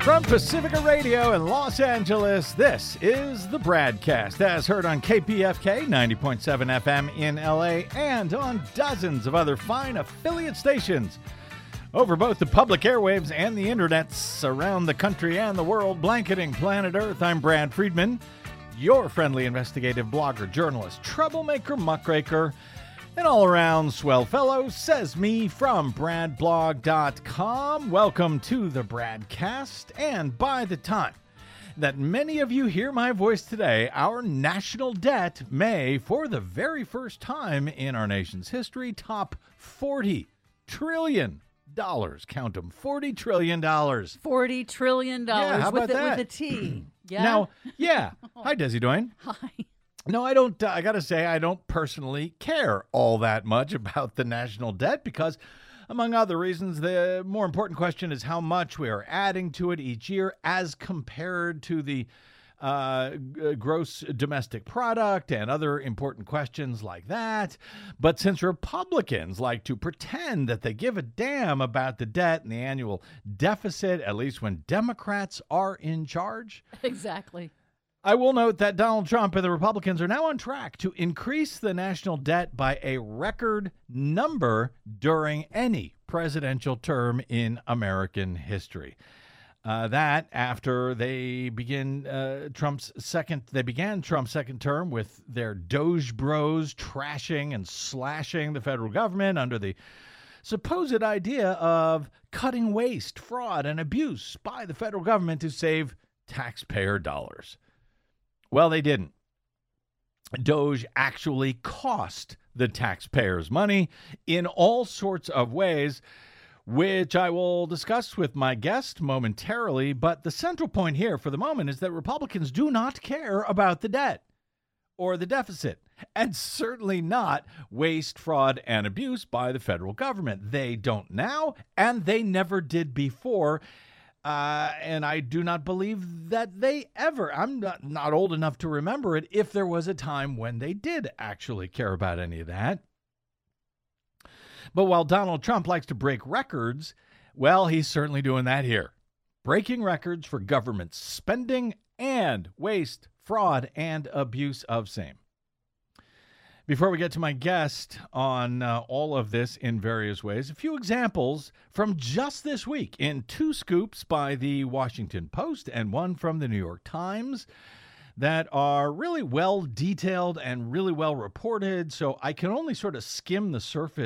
From Pacifica Radio in Los Angeles, this is the Bradcast, as heard on KPFK 90.7 FM in LA and on dozens of other fine affiliate stations over both the public airwaves and the internets around the country and the world, blanketing planet Earth. I'm Brad Friedman, your friendly investigative blogger, journalist, troublemaker, muckraker, and all-around swell fellow, says me from bradblog.com. Welcome to the Bradcast, and by the time that many of you hear my voice today, our national debt may, for the very first time in our nation's history, top $40 trillion. Count them, $40 trillion. $40 trillion how about that? With a T. Yeah. Now, yeah. Hi, Desi Doyne. Hi. No, I don't. I got to say, I don't personally care all that much about the national debt because, among other reasons, the more important question is how much we are adding to it each year as compared to the gross domestic product and other important questions like that. But since Republicans like to pretend that they give a damn about the debt and the annual deficit, at least when Democrats are in charge. Exactly. I will note that Donald Trump and the Republicans are now on track to increase the national debt by a record number during any presidential term in American history. That after they began Trump's second term with their Doge Bros trashing and slashing the federal government under the supposed idea of cutting waste, fraud, and abuse by the federal government to save taxpayer dollars. Well, they didn't. Doge actually cost the taxpayers money in all sorts of ways, which I will discuss with my guest momentarily. But the central point here for the moment is that Republicans do not care about the debt or the deficit, and certainly not waste, fraud, and abuse by the federal government. They don't now, and they never did before. And I do not believe that they ever, I'm not old enough to remember it, if there was a time when they did actually care about any of that. But while Donald Trump likes to break records, well, he's certainly doing that here. Breaking records for government spending and waste, fraud, and abuse of same. Before we get to my guest on all of this in various ways, a few examples from just this week in two scoops by the Washington Post and one from the New York Times that are really well detailed and really well reported. So I can only sort of skim the surface